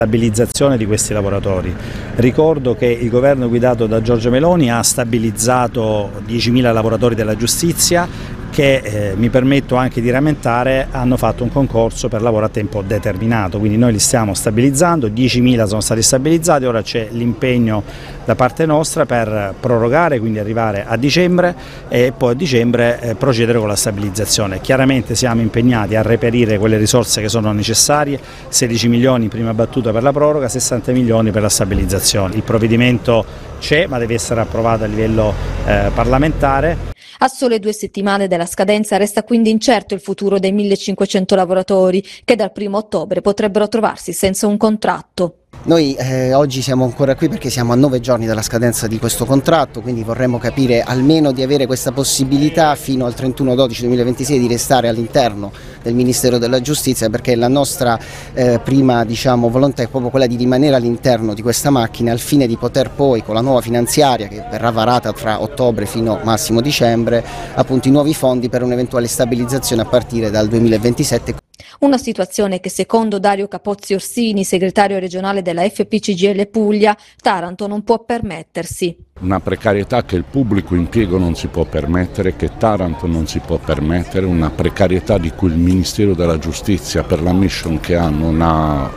Stabilizzazione di questi lavoratori. Ricordo che il governo guidato da Giorgia Meloni ha stabilizzato 10.000 lavoratori della giustizia che, mi permetto anche di rammentare, hanno fatto un concorso per lavoro a tempo determinato, quindi noi li stiamo stabilizzando, 10.000 sono stati stabilizzati, ora c'è l'impegno da parte nostra per prorogare, quindi arrivare a dicembre e poi a dicembre procedere con la stabilizzazione. Chiaramente siamo impegnati a reperire quelle risorse che sono necessarie, 16 milioni in prima battuta per la proroga, 60 milioni per la stabilizzazione. Il provvedimento c'è, ma deve essere approvato a livello parlamentare. A sole 2 settimane dalla scadenza resta quindi incerto il futuro dei 1.500 lavoratori che dal 1° ottobre potrebbero trovarsi senza un contratto. Noi oggi siamo ancora qui perché siamo a 9 giorni dalla scadenza di questo contratto, quindi vorremmo capire almeno di avere questa possibilità fino al 31/12/2026 di restare all'interno del Ministero della Giustizia, perché la nostra prima volontà è proprio quella di rimanere all'interno di questa macchina al fine di poter poi, con la nuova finanziaria che verrà varata tra ottobre fino massimo dicembre, appunto i nuovi fondi per un'eventuale stabilizzazione a partire dal 2027. Una situazione che secondo Dario Capozzi Orsini, segretario regionale della FPCGIL Puglia, Taranto non può permettersi. Una precarietà che il pubblico impiego non si può permettere, che Taranto non si può permettere, una precarietà di cui il Ministero della Giustizia per la mission che ha non ha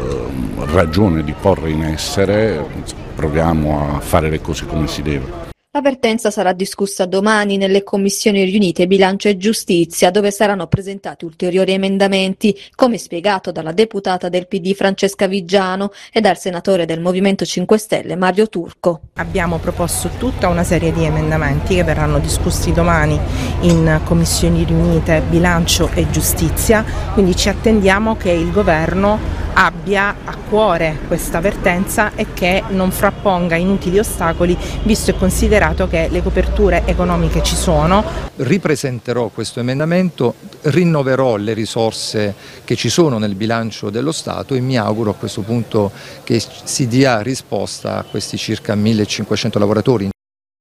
ragione di porre in essere. Proviamo a fare le cose come si deve. L'avvertenza sarà discussa domani nelle commissioni riunite Bilancio e Giustizia, dove saranno presentati ulteriori emendamenti, come spiegato dalla deputata del PD Francesca Viggiano e dal senatore del Movimento 5 Stelle Mario Turco. Abbiamo proposto tutta una serie di emendamenti che verranno discussi domani in commissioni riunite Bilancio e Giustizia, quindi ci attendiamo che il governo abbia a cuore questa avvertenza e che non frapponga inutili ostacoli, visto e considerato che le coperture economiche ci sono. Ripresenterò questo emendamento, rinnoverò le risorse che ci sono nel bilancio dello Stato e mi auguro a questo punto che si dia risposta a questi circa 1.500 lavoratori.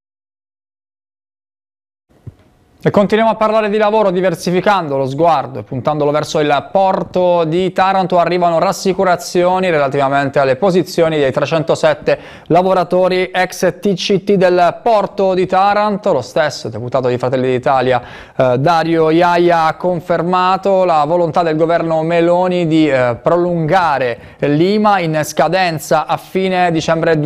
E continuiamo a parlare di lavoro diversificando lo sguardo e puntandolo verso il porto di Taranto. Arrivano rassicurazioni relativamente alle posizioni dei 307 lavoratori ex TCT del porto di Taranto. Lo stesso deputato di Fratelli d'Italia Dario Iaia ha confermato la volontà del governo Meloni di prolungare l'IMA in scadenza a fine dicembre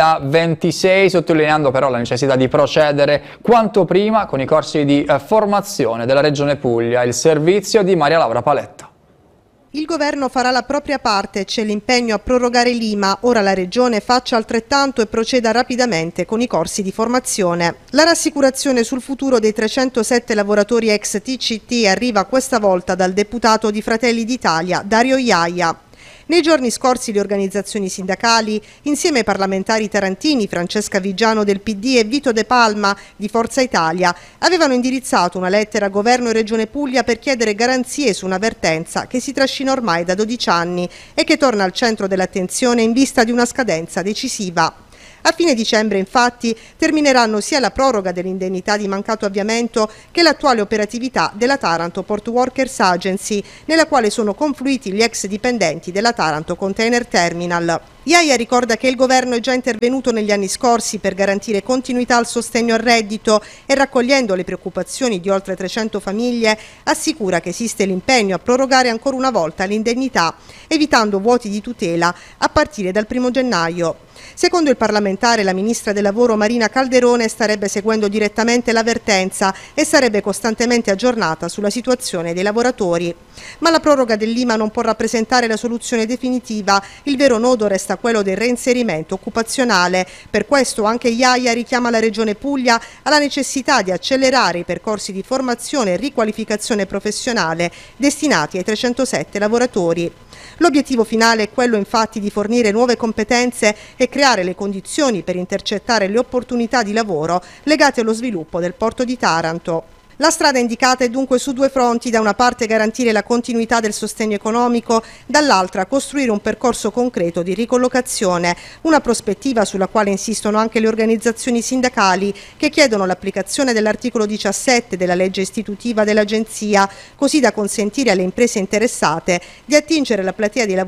2026, sottolineando però la necessità di procedere quanto prima con i corsi di formazione della Regione Puglia. Il servizio di Maria Laura Paletta. Il governo farà la propria parte, c'è l'impegno a prorogare l'IMA, ora la Regione faccia altrettanto e proceda rapidamente con i corsi di formazione. La rassicurazione sul futuro dei 307 lavoratori ex TCT arriva questa volta dal deputato di Fratelli d'Italia Dario Iaia. Nei giorni scorsi le organizzazioni sindacali, insieme ai parlamentari tarantini Francesca Viggiano del PD e Vito De Palma di Forza Italia, avevano indirizzato una lettera a Governo e Regione Puglia per chiedere garanzie su un'avvertenza che si trascina ormai da 12 anni e che torna al centro dell'attenzione in vista di una scadenza decisiva. A fine dicembre, infatti, termineranno sia la proroga dell'indennità di mancato avviamento che l'attuale operatività della Taranto Port Workers Agency, nella quale sono confluiti gli ex dipendenti della Taranto Container Terminal. Iaia ricorda che il governo è già intervenuto negli anni scorsi per garantire continuità al sostegno al reddito e, raccogliendo le preoccupazioni di oltre 300 famiglie, assicura che esiste l'impegno a prorogare ancora una volta l'indennità, evitando vuoti di tutela a partire dal 1° gennaio. Secondo il parlamentare, la ministra del lavoro Marina Calderone starebbe seguendo direttamente l'avvertenza e sarebbe costantemente aggiornata sulla situazione dei lavoratori. Ma la proroga dell'IMA non può rappresentare la soluzione definitiva, il vero nodo resta quello del reinserimento occupazionale. Per questo anche Iaia richiama la Regione Puglia alla necessità di accelerare i percorsi di formazione e riqualificazione professionale destinati ai 307 lavoratori. L'obiettivo finale è quello infatti di fornire nuove competenze e creare le condizioni per intercettare le opportunità di lavoro legate allo sviluppo del porto di Taranto. La strada indicata è dunque su 2 fronti: da una parte garantire la continuità del sostegno economico, dall'altra costruire un percorso concreto di ricollocazione, una prospettiva sulla quale insistono anche le organizzazioni sindacali che chiedono l'applicazione dell'articolo 17 della legge istitutiva dell'Agenzia, così da consentire alle imprese interessate di attingere la platea di lavoratori